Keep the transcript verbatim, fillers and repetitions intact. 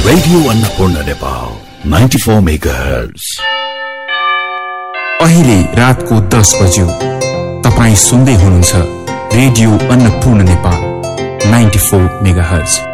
Radio Annapurna Nepal ninety four megahertz. अहिले रातको दस बज्यो। तपाईँ सुन्दै हुनुहुन्छ radio Annapurna Nepal ninety four megahertz.